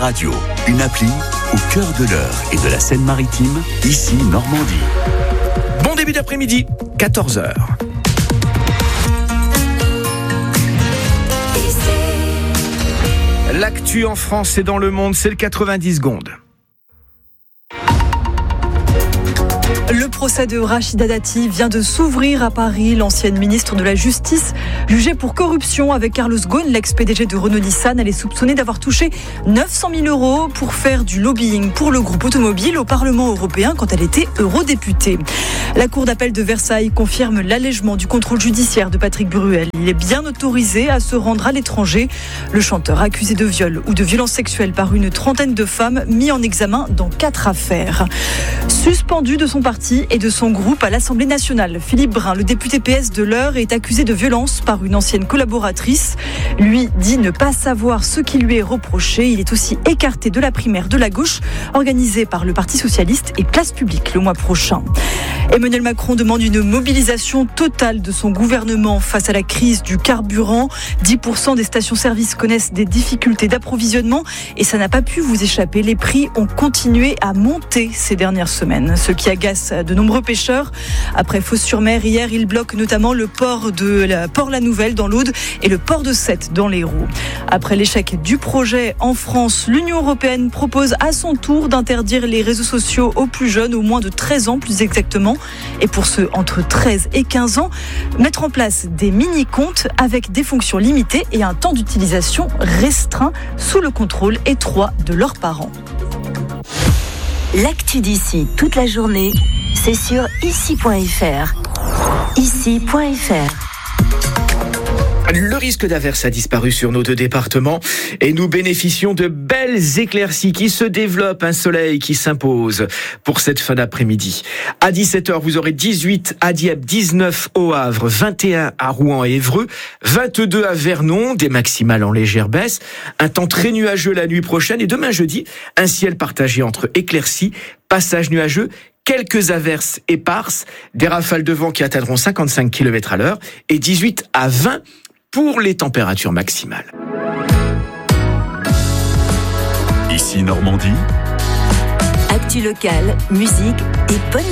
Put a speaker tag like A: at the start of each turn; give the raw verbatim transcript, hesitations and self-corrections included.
A: Radio, une appli au cœur de l'Eure et de la Seine-Maritime, ici Normandie.
B: Bon début d'après-midi, quatorze heures. L'actu en France et dans le monde, c'est le quatre-vingt-dix secondes.
C: Le procès de Rachida Dati vient de s'ouvrir à Paris. L'ancienne ministre de la Justice, jugée pour corruption avec Carlos Ghosn, l'ex-P D G de Renault-Nissan, elle est soupçonnée d'avoir touché neuf cent mille euros pour faire du lobbying pour le groupe automobile au Parlement européen quand elle était eurodéputée. La Cour d'appel de Versailles confirme l'allègement du contrôle judiciaire de Patrick Bruel. Il est bien autorisé à se rendre à l'étranger. Le chanteur accusé de viol ou de violence sexuelle par une trentaine de femmes mis en examen dans quatre affaires. Suspendu de son parti et de son groupe à l'Assemblée nationale, Philippe Brun, le député P S de l'Eure, est accusé de violence par une ancienne collaboratrice. Lui dit ne pas savoir ce qui lui est reproché. Il est aussi écarté de la primaire de la gauche organisée par le Parti socialiste et Place Publique le mois prochain. Emmanuel Macron demande une mobilisation totale de son gouvernement face à la crise du carburant. dix pour cent des stations-service connaissent des difficultés d'approvisionnement et ça n'a pas pu vous échapper. Les prix ont continué à monter ces dernières semaines, ce qui agace de nombreux pêcheurs. Après Fos-sur-Mer, hier, ils bloquent notamment le port de la Port-la-Nouvelle dans l'Aude et le port de Sète dans l'Hérault. Après l'échec du projet en France, l'Union européenne propose à son tour d'interdire les réseaux sociaux aux plus jeunes, aux moins de treize ans plus exactement. Et pour ceux entre treize et quinze ans, mettre en place des mini-comptes avec des fonctions limitées et un temps d'utilisation restreint sous le contrôle étroit de leurs parents.
D: L'actu d'ici toute la journée, c'est sur ici point f r. ici point f r.
B: Le risque d'averse a disparu sur nos deux départements et nous bénéficions de belles éclaircies qui se développent, un soleil qui s'impose pour cette fin d'après-midi. À dix-sept heures, vous aurez dix-huit à Dieppe, dix-neuf au Havre, vingt et un à Rouen et Évreux, vingt-deux à Vernon, des maximales en légère baisse, un temps très nuageux la nuit prochaine et demain jeudi, un ciel partagé entre éclaircies, passages nuageux, quelques averses éparses, des rafales de vent qui atteindront cinquante-cinq kilomètres à l'heure et dix-huit à vingt pour les températures maximales.
A: Ici Normandie.
D: Actu locale, musique et bonne